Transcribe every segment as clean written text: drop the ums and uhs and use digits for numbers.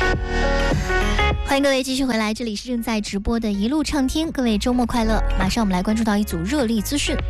欢迎各位继续回来，这里是正在直播的一路畅听，各位周末快乐。马上我们来关注到一组热力资讯。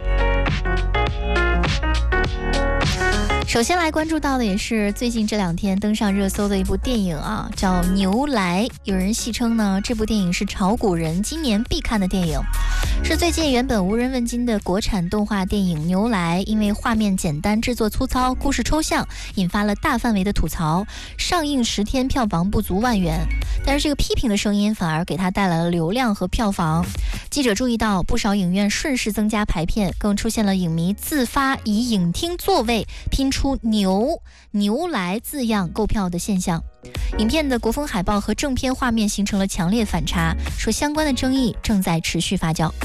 首先来关注到的也是最近这2天登上热搜的一部电影啊，叫《牛来》。有人戏称呢，这部电影是炒股人今年必看的电影，是最近原本无人问津的国产动画电影《牛来》，因为画面简单、制作粗糙、故事抽象，引发了大范围的吐槽。上映10天票房不足万元，但是这个批评的声音反而给它带来了流量和票房。记者注意到，不少影院顺势增加排片，更出现了影迷自发以影厅座位拼出牛来字样购票的现象。影片的国风海报和正片画面形成了强烈反差，说相关的争议正在持续发酵。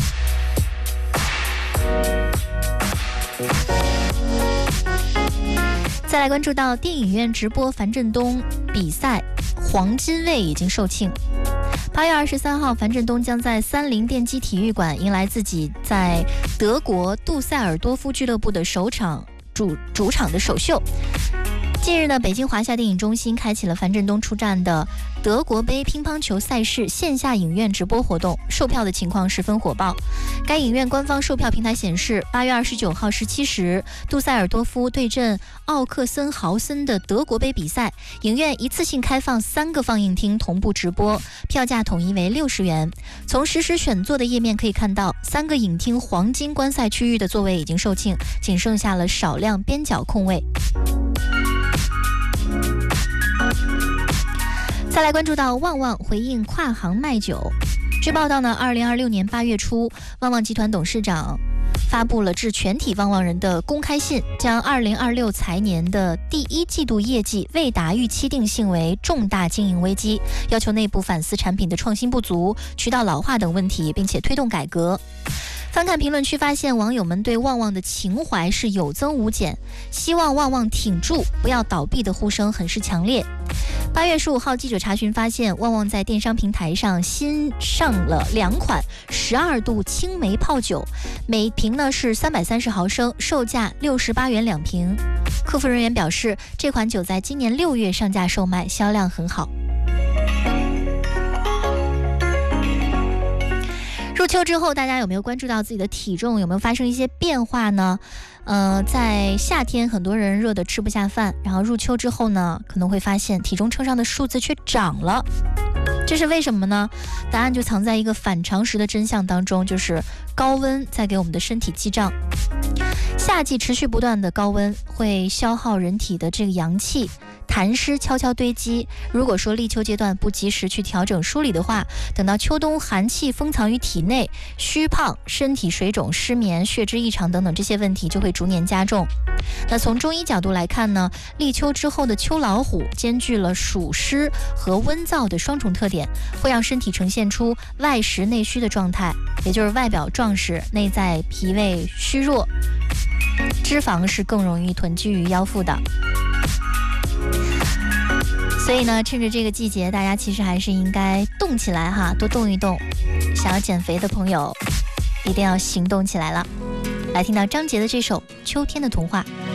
再来关注到电影院直播樊振东比赛黄金位已经售罄。8月23号，樊振东将在30电机体育馆迎来自己在德国杜塞尔多夫俱乐部的主场的首秀。近日呢，北京华夏电影中心开启了樊振东出战的德国杯乒乓球赛事线下影院直播活动，售票的情况十分火爆。该影院官方售票平台显示，8月29号17时，杜塞尔多夫对阵奥克森豪森的德国杯比赛，影院一次性开放3个放映厅同步直播，票价统一为60元。从实时选座的页面可以看到，3个影厅黄金观赛区域的座位已经售罄，仅剩下了少量边角空位。再来关注到旺旺回应跨行卖酒。据报道呢，2026年8月初，旺旺集团董事长发布了致全体旺旺人的公开信，将2026财年的第1季度业绩未达预期定性为重大经营危机，要求内部反思产品的创新不足、渠道老化等问题，并且推动改革。翻看评论区发现，网友们对旺旺的情怀是有增无减，希望旺旺挺住不要倒闭的呼声很是强烈。8月15号，记者查询发现，旺旺在电商平台上新上了2款12度青梅泡酒，每瓶呢是330毫升，售价68元2瓶。客服人员表示，这款酒在今年6月上架售卖，销量很好。入秋之后，大家有没有关注到自己的体重有没有发生一些变化呢？在夏天很多人热得吃不下饭，然后入秋之后呢，可能会发现体重秤上的数字却涨了。这是为什么呢？答案就藏在一个反常识的真相当中，就是高温在给我们的身体记账。夏季持续不断的高温会消耗人体的这个阳气，痰湿悄悄堆积。如果说立秋阶段不及时去调整梳理的话，等到秋冬寒气封藏于体内，虚胖、身体水肿、失眠、血脂异常等等这些问题就会逐年加重。那从中医角度来看呢，立秋之后的秋老虎兼具了暑湿和温燥的双重特点，会让身体呈现出外实内虚的状态，也就是外表壮实，内在脾胃虚弱，脂肪是更容易囤积于腰腹的。所以呢，趁着这个季节，大家其实还是应该动起来哈，多动一动。想要减肥的朋友，一定要行动起来了。来听到张杰的这首《秋天的童话》。